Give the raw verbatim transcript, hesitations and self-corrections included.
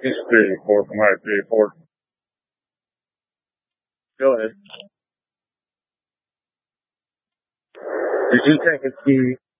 It's three four from high three four. Go ahead. Did you take a key